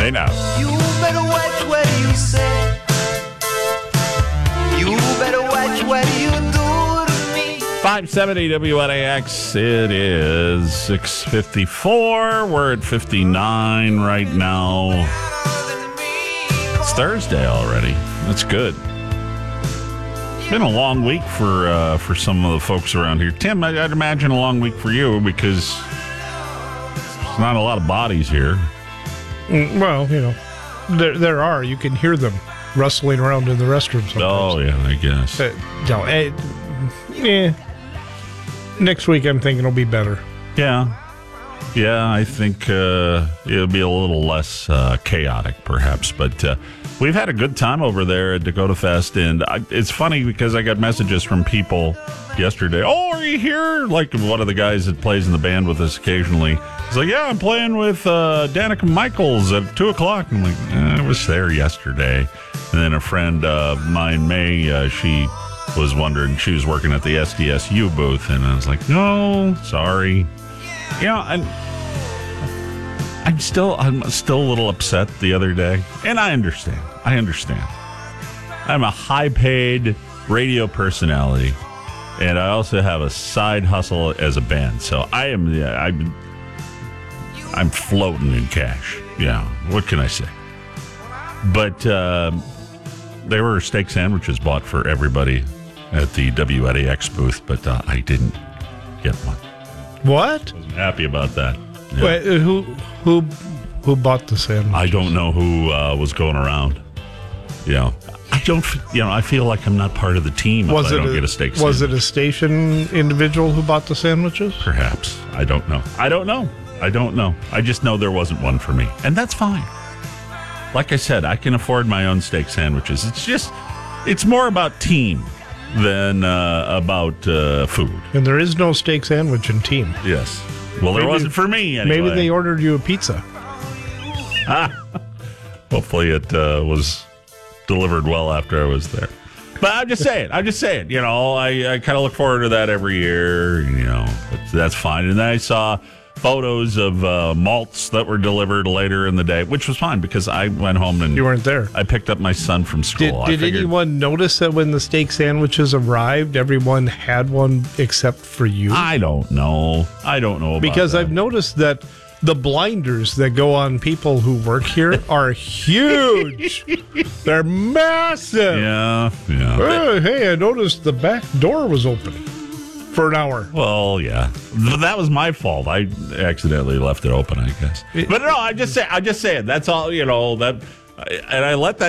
Hey, now. You better watch what you say. You better watch what you do to me. 570 WNAX. It is 6:54. We're at 59 right now. It's Thursday already. That's good. It's been a long week for some of the folks around here. Tim, I'd imagine a long week for you because there's not a lot of bodies here. Well, there are. You can hear them rustling around in the restroom sometimes. Oh, yeah, I guess. Next week, I'm thinking it'll be better. Yeah, I think it'll be a little less chaotic, perhaps. But we've had a good time over there at Dakota Fest, and it's funny because I got messages from people yesterday. Oh, are you here? Like one of the guys that plays in the band with us occasionally. He's like, yeah, I'm playing with Danica Michaels at 2 o'clock. I'm like, I was there yesterday. And then a friend of mine, May, she was wondering, she was working at the SDSU booth, and I was like, no, sorry. I'm still a little upset the other day, and I understand. I'm a high-paid radio personality, and I also have a side hustle as a band. So I'm floating in cash. Yeah, what can I say? But there were steak sandwiches bought for everybody at the WNAX booth, but I didn't get one. What? Wasn't happy about that. Yeah. Wait, who bought the sandwich? I don't know who was going around. I feel like I'm not part of the team if I don't get a steak sandwich. Was it a station individual who bought the sandwiches? Perhaps. I don't know. I just know there wasn't one for me, and that's fine. Like I said, I can afford my own steak sandwiches. It's more about team than about food. And there is no steak sandwich in team. Yes. Well, there wasn't for me anyway. Maybe they ordered you a pizza. Hopefully it was delivered well after I was there. But I'm just saying. I kind of look forward to that every year. But that's fine. And then I saw photos of malts that were delivered later in the day, which was fine because I went home and... You weren't there. I picked up my son from school. Did anyone notice that when the steak sandwiches arrived, everyone had one except for you? I don't know about because that. I've noticed that the blinders that go on people who work here are huge. They're massive. Yeah. Hey, I noticed the back door was open for an hour. Well, yeah. That was my fault. I accidentally left it open, I guess. But no, I just say it. That's all, and I let that